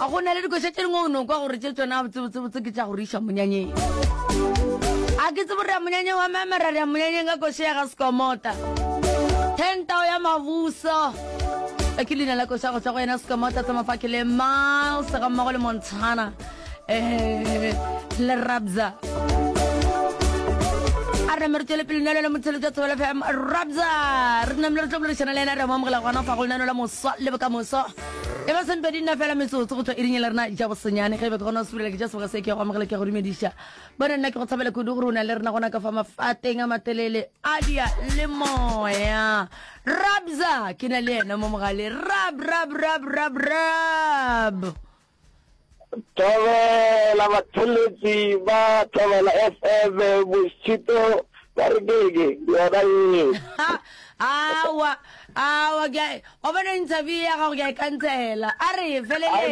go na le dikoša tše dingwe o no kwa gore tše tsona botsebotse ke tša go riša monyanyeng a ke tsebo re ya monyanyeng wa mamera re ya monyanyeng ka koša ya ga Skomota 10 tao ya mabuso ke leina la koša go tša go yena Skomota tsa mafakele Miles ga mmago le Montana le Rabza a re mere tšele pele nelo le motshelo tša Thobela FM Rabza re namele re tlobolešana le ena re mamogela gona fa go lenano la moso le boka moso e ba sempedi nna fela metsotso go tswa e rinye le rena ja bosenyane ge be ke gona o sebelela ke ja seboga se ke go amogela ke go dumediša bona nna ke go tshabela kudu go rona le rena gona ka fa mafateng a matelele a dia le moya Rabza ke na le ena mo mogale rab Thobela batholetsi ba Thobela FM Bushito Barigege yona yini awa ke o bona interview ya go ke cancela a re felele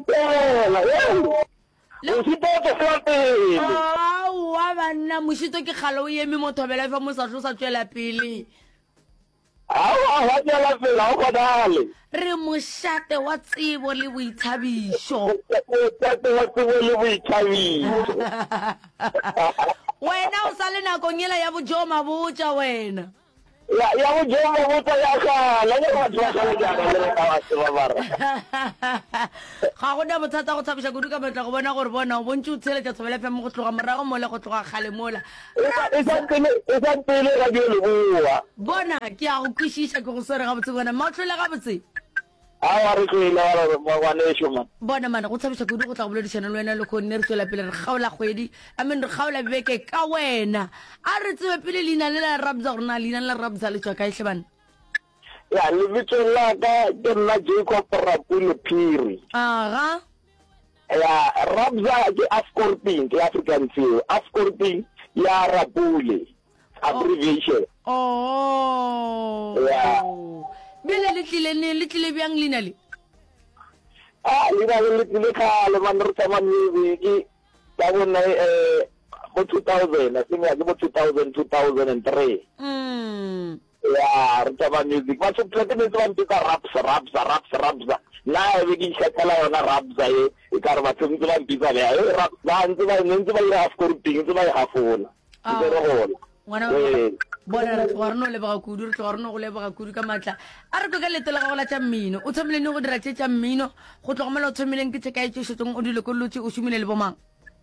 awa banna moshito ke khalo o eme mo Thobela fa mo sa tlosa tswela pele wa tswela pele o godale re moshate wa tsebo le boithabišo wena o sa le nakong ela ya bojoma botša wena ya bojoma botša ya kgala le batho ba sa le jana le ka ba tseba bara ga go na bothata go tshabisha kudu ka batla go bona gore bona o bontse o tsheletša Thobela FM go tloga morago mola go tloga kgale mola e sa pele ga di le bua bona ke a go kwišiša ke go swere gabotse bona maotlole gabotse re tloile ngwaneso man bona mana go tshabisha kudu go tla go boledišana le wena le kgonne re tswela pele re kgaola kgwedi re kgaola beke ka wena a re tsebe pele leina le la Rabza gore na leina la Rabza le tswa ka ehle bana ya lebitso la ka ke nna Jacob Rapule Phiri aga ya Rabza ke Ascorping ke African Film Ascorping ya Rapule abbreviation ya bele le tlile bjang leina le leina le tlile kgale man re tsama music ka bona mo 2000 I think mo 2003 ya re tsama music ba se tlete ne tsama ntse Rabza la e ke ikhatela yona Rabza e ka re ba tsentse ba mpitsa le Rabza ntse ba ira Ascorping ntse ba hafona ke re hola bona re tloga le ba kudu re tloga go leboga kudu ka matla a re ka letela ga go la tša mmino o thomile ne go dira tša mmino go tloga mola o thomileng ke tšeka e tšešetsong o dile ko lotse o šomile le bomang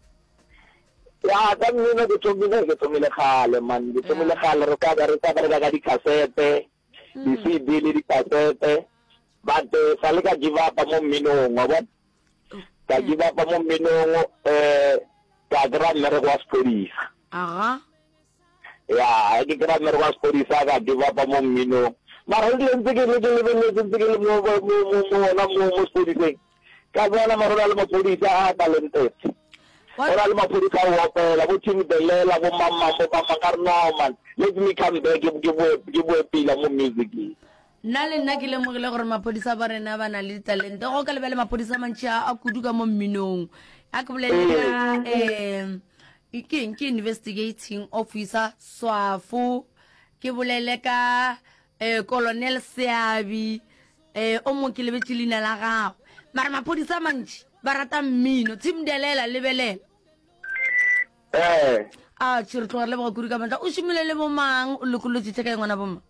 ya ka mmino ke thomile kgale man ke thomile kgale re ka ka dikasete di-CD le dikasete but sa le ka give up mo mminong wa bona ka give up mo mminong ka kry-a mmereko wa sepodisa aga ya ke kry-a mmereko wa sepodisa ka give up mo mminong mara le ntse ke le mo sepodiseng ka bona mara le mapodisa a talented ora le mapodisa a opela bo Timbelela bo Mamambo ba Makarnoman let me come back ke bue pila mo music nna le nna ke lemogile gore mapodisa ba rena ba na le talente go ka lebele mapodisa mantši a kuduka mo mminong a ke bolelela ke investigating officer Swafu ke bolele ka Colonel Seabi o mo ke lebetse leina la gago mara mapodisa mantši ba rata mmino Timbelela lebelela tšhere tloga le boga kudu ka matla o šomile le bomang o lokolotše tše ka ngwana boma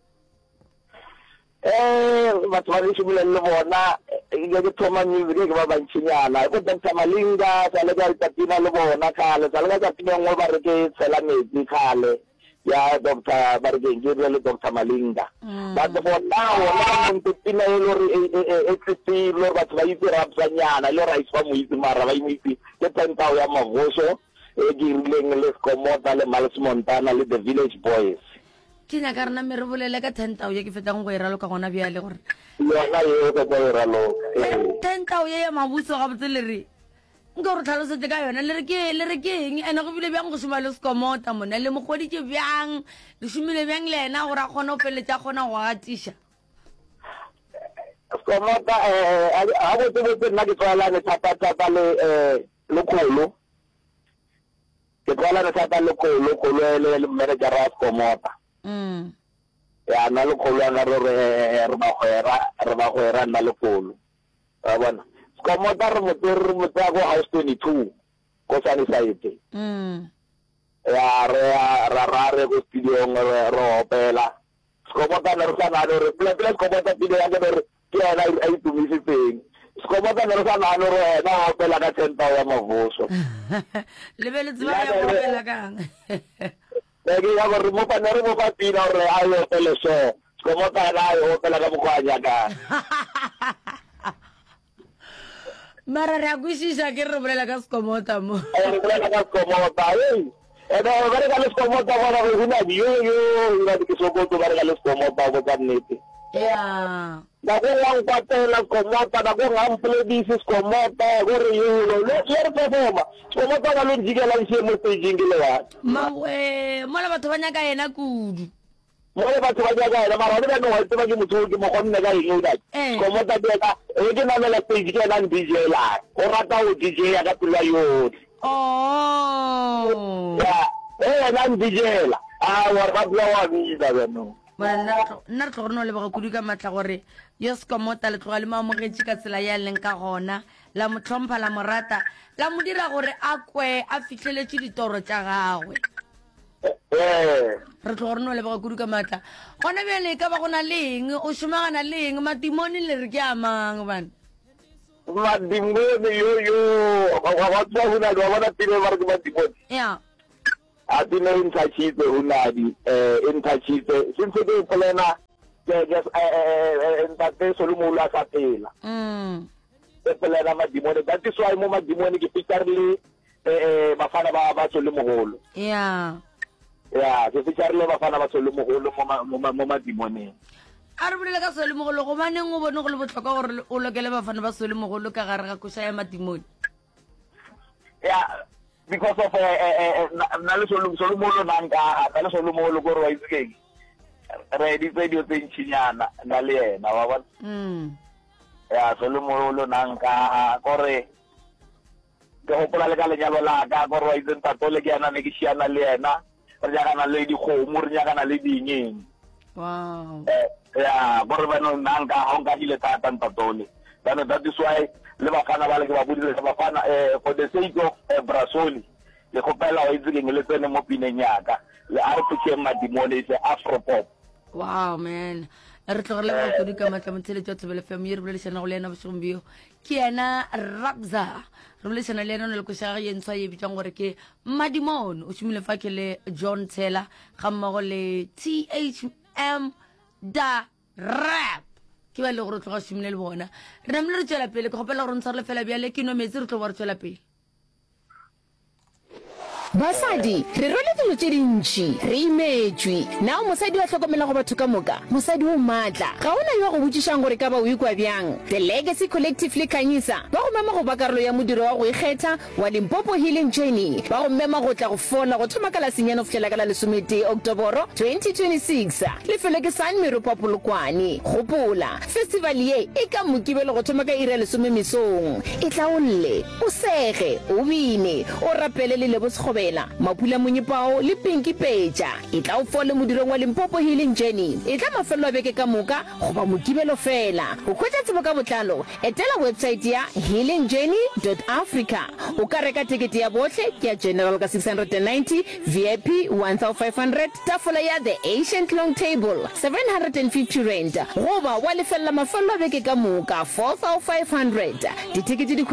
batho ba le šomile le bona ke thoma music ke ba bantšinyana ko Dr. Malinga sa le ka Tatina le bona kgale sa le ka Tatina ngwe ba re ke tshela metsi kgale ya Dr. Barigeng ke le Dr. Malinga but for now la Tatina e le e tsitilo batho ba itse Rabzanyana le Rice ba mo itse mara ba itse ke tentao ya Mavoso e ke rileng le Skomota le Miles Montana le The Village Boys ke nya ka rena mere bolele ka 10,000 ke fetang go iralo ka gona bjale gore yona yo ka go iralo 10,000 ya mabuso ga botse le re nka re tlhalosetse ka yona le re ke eng ene go bile bjang go šoma le Skomota mona le mogoditše bjang le šomile bjang le ena gore a kgona go feletša kgona go atiša Skomota a botse nna ke tlwaelane thata le lokolo ke tlwaelane thata lokolo le manager wa Skomota ya na le kholo na re ba go era na le kholo wa bona Skomota re motse go house 22 go Sunnyside. Ya re go studio re opela. Skomota re sana re play Skomota video ya re ke ana ai tumisitseng. Skomota re sana re na opela ka 10,000 ya mavuso. Lebele tswa ya opela kang. Ke ya gore mo panere mo papina re ayo opele so. Skomota na ayo opela ka mokwanya ka. Mara re a kwishisha ke re bolela ka Skomota mo. Re bolela ka Skomota ba re ka Skomota bona go huna yo ira ke sokoto ba re ka Skomota go ka nnete. Yeah. Ba go yang patela Skomota ba go ngampledisi Skomota go re yo le re performa Skomota ba lo digela ntse mo staging le wa. Mawe mola batho ba nyaka yena kudu. Mola batho ba nyaka yena mara ba no wa tseba ke motho ke mo gonna ka eng da. Skomota ba ke na mela stage ke na DJ la. O rata o DJ ya ka pula yo. Oh. Ya na DJ la. Wa ba bla wa vida beno. Nna re tlo le ba kudu ka matla gore yo Skomota le tloga le mamogetši ka tsela ya leng ka gona la motlhompha la morata la mo dira gore a kwe a fitlheletse ditoro tša gagwe. Re tlo gore no le ba kudu ka matla gona bjale ka ba gona leng o šomagana leng matimone le re ke amang bana madimone yo ga tswa hona ba bona pele ba re ke madimone ya a dine intachite hunadi intachite since ke plena ke entate solumulo sa pela ke plena madimone that is why mo madimone ke picturele bafana ba solumogolo ya ke picturele bafana ba solumogolo mo madimone a re bolela ka solumogolo go baneng o bone go le botlhokwa gore o lokele bafana ba solumogolo ka gare ga koša ya madimone because of na le solumulo nanka na le solumulo go re itse re di video tse ntšinyana na le yena wa bona solumulo nanka gore ke gopola le ka lenyalo la ka gore wa itse tatole ke yana ne ke šiana le yena re nyakana le dikgomo re nyakana le dinyeng gore bano nanka ga o nkadile thata ntatole that is why le bafana ba le ke ba bodile bafana for the sake of Brasoli le kopela wa itse ke le tsene mo pineng yaka le a re putse madimone se Afropop. Wow man re tlogele ba kudu ka matla motsele tsa tsebele fm ye re boleleshana go le ena bosombio ke ena Rabza re boleleshana le ena le go shaga yentswa ye bitlang gore ke madimone o shumile fa ke le John Taylor ga mmogo le THM da rap ke ba le gore tloga shumile le bona re namle re tswela pele ke gopela gore ntse re le fela bjale ke no metsi re tlo ba re tswela pele basadi re role dilo tše dintši re imetswe nao mosadi wa hlokomela go batho ka moka mosadi o maatla ga ona yo go botšišang gore ka ba o ikwa bjang the legacy collective le kanyisa ba go mema go ba karolo ya modiro wa go ikgetha wa Limpopo Healing Journey ba go mema go tla go fola go thoma ka la senyano fihlela ka la 11 Oktoboro 2026 lefelo ke San Meropa Polokwane gopola festival ye e ka mokibelo go thoma ka ira 10 mesong e tla olle o sege o bine o rapele le lebosgobe mapula monyepao le Pinky Peja e tla o fole modirong wa Limpopo Healing Journey e tla mafelo a beke ka moka go ba mokibelo fela go khwetsa tsebo ka botlalo etela website ya healingjourney.africa o ka reka tikete ya botlhe ke ya general ka 690 VIP 1500 tafola ya the ancient long table 750 rand go ba wa lefella mafelo a beke ka moka 4500 ditikete